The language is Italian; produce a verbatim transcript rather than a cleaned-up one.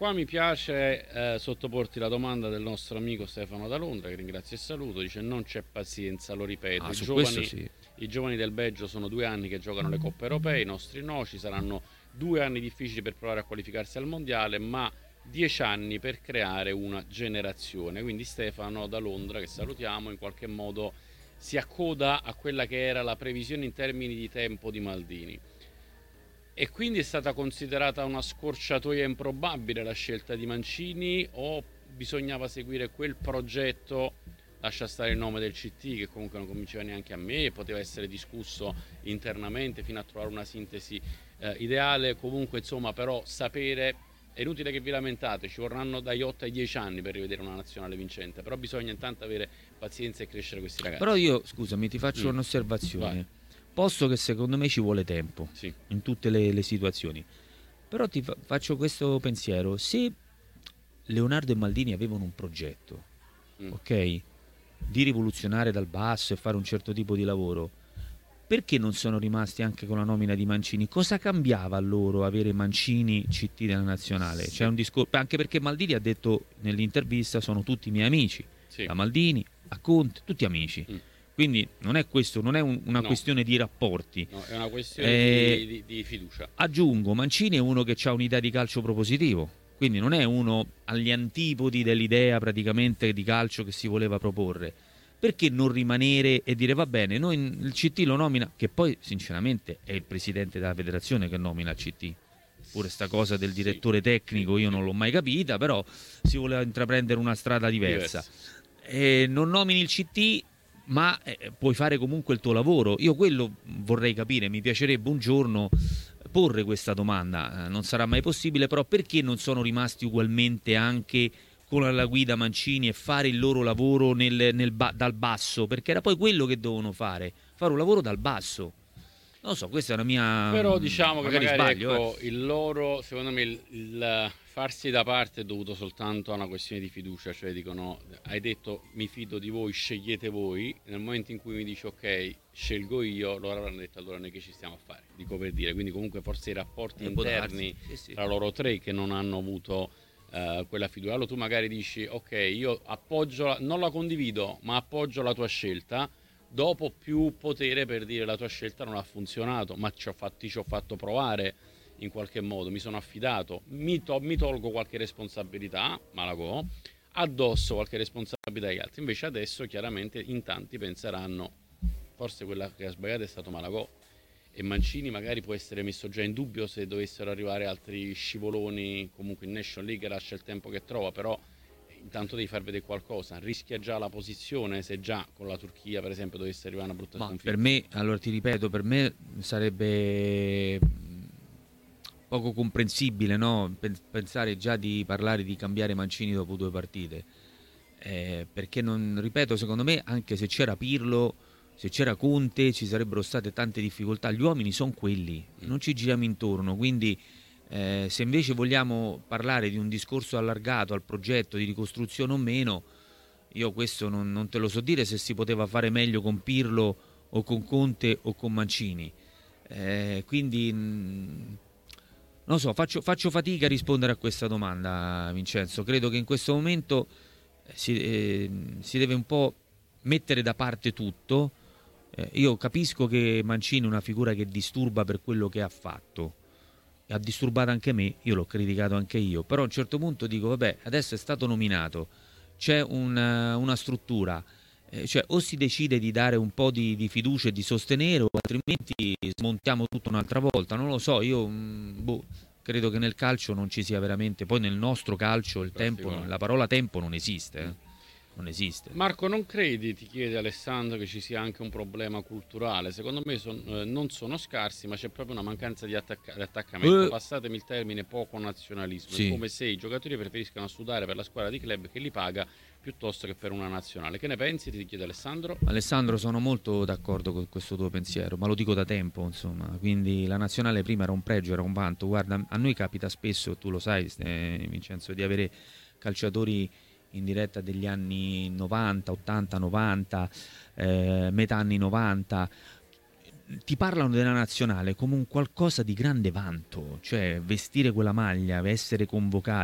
qua mi piace eh, sottoporti la domanda del nostro amico Stefano da Londra, che ringrazio e saluto. Dice: non c'è pazienza, lo ripeto. Ah, I su questo giovani, sì. i giovani del Belgio sono due anni che giocano le coppe europee, i nostri no. Ci saranno due anni difficili per provare a qualificarsi al mondiale, ma dieci anni per creare una generazione. Quindi Stefano da Londra, che salutiamo, in qualche modo si accoda a quella che era la previsione in termini di tempo di Maldini. E quindi è stata considerata una scorciatoia improbabile la scelta di Mancini, o bisognava seguire quel progetto, lascia stare il nome del C T che comunque non convinceva neanche a me, poteva essere discusso internamente fino a trovare una sintesi eh, ideale. Comunque insomma, però sapere, è inutile che vi lamentate, ci vorranno dagli otto ai dieci anni per rivedere una nazionale vincente, però bisogna intanto avere pazienza e crescere questi ragazzi. Però io, scusami, ti faccio Mm. un'osservazione. Vai. Posto che secondo me ci vuole tempo Sì. in tutte le, le situazioni. Però ti fa- faccio questo pensiero. Se Leonardo e Maldini avevano un progetto, Mm. ok, di rivoluzionare dal basso e fare un certo tipo di lavoro, perché non sono rimasti anche con la nomina di Mancini? Cosa cambiava a loro avere Mancini C T della nazionale? C'è un discorso, anche perché Maldini ha detto nell'intervista: sono tutti miei amici, Sì. da Maldini a Conte, tutti amici. Mm. Quindi non è questo, non è un- una No. questione di rapporti. No, è una questione Eh, di, di- di fiducia. Aggiungo, Mancini è uno che ha un'idea di calcio propositivo, quindi non è uno agli antipodi dell'idea praticamente di calcio che si voleva proporre. Perché non rimanere e dire: va bene, noi il C T lo nomina, che poi sinceramente è il presidente della federazione che nomina il C T. Pure sta cosa del direttore tecnico io non l'ho mai capita, però si voleva intraprendere una strada diversa. E non nomini il C T, ma eh, puoi fare comunque il tuo lavoro. Io quello vorrei capire, mi piacerebbe un giorno porre questa domanda. Eh, non sarà mai possibile, però perché non sono rimasti ugualmente anche con la guida Mancini e fare il loro lavoro nel, nel ba- dal basso? Perché era poi quello che dovevano fare, fare un lavoro dal basso. Non lo so, questa è una mia... Però diciamo che magari, sbaglio, ecco, eh. il loro, secondo me, il, il farsi da parte è dovuto soltanto a una questione di fiducia. Cioè dicono: hai detto mi fido di voi, scegliete voi. Nel momento in cui mi dici ok, scelgo io, loro avranno detto: allora noi che ci stiamo a fare, dico per dire. Quindi comunque forse i rapporti Eh, può interni darsi, sì, sì. tra loro tre che non hanno avuto eh, quella fiducia. Allora tu magari dici: ok, io appoggio la- non la condivido, ma appoggio la tua scelta. Dopo più potere per dire: la tua scelta non ha funzionato, ma ci ho fatti, ci ho fatto provare in qualche modo, mi sono affidato, mi, to- mi tolgo qualche responsabilità, Malagò, addosso qualche responsabilità agli altri. Invece adesso chiaramente in tanti penseranno: forse quella che ha sbagliato è stato Malagò, e Mancini magari può essere messo già in dubbio se dovessero arrivare altri scivoloni. Comunque in National League lascia il tempo che trova, però intanto devi far vedere qualcosa, rischia già la posizione se già con la Turchia per esempio dovesse arrivare una brutta Ma sconfitta. per me, allora ti ripeto, per me sarebbe poco comprensibile, no? Pen- pensare già di parlare di cambiare Mancini dopo due partite. Eh, perché non, ripeto, secondo me anche se c'era Pirlo, se c'era Conte, ci sarebbero state tante difficoltà. Gli uomini sono quelli, non ci giriamo intorno. Quindi eh, se invece vogliamo parlare di un discorso allargato al progetto di ricostruzione o meno, io questo non, non te lo so dire se si poteva fare meglio con Pirlo o con Conte o con Mancini. Eh, quindi mh, non so, faccio, faccio fatica a rispondere a questa domanda, Vincenzo. Credo che in questo momento eh, si, eh, si deve un po' mettere da parte tutto. Eh, io capisco che Mancini è una figura che disturba per quello che ha fatto. Ha disturbato anche me, io l'ho criticato anche io. Però a un certo punto dico: vabbè, adesso è stato nominato, c'è una, una struttura. Eh, cioè, o si decide di dare un po' di, di fiducia e di sostenere, o altrimenti smontiamo tutto un'altra volta. Non lo so, io mh, boh, credo che nel calcio non ci sia veramente. Poi nel nostro calcio il tempo, la parola tempo non esiste. Eh. Non esiste. Marco, non credi, ti chiede Alessandro, che ci sia anche un problema culturale? Secondo me son- eh, non sono scarsi, ma c'è proprio una mancanza di, attacca- di attaccamento. Eh. Passatemi il termine, poco nazionalismo. Sì. È come se i giocatori preferiscano sudare per la squadra di club che li paga piuttosto che per una nazionale. Che ne pensi? Ti chiede Alessandro. Alessandro, sono molto d'accordo con questo tuo pensiero, ma lo dico da tempo, insomma. Quindi la nazionale prima era un pregio, era un vanto. Guarda, a noi capita spesso, tu lo sai, eh, Vincenzo, di avere calciatori in diretta degli anni novanta, ottanta, novanta, eh, metà anni novanta. Ti parlano della nazionale come un qualcosa di grande vanto, cioè vestire quella maglia, essere convocati.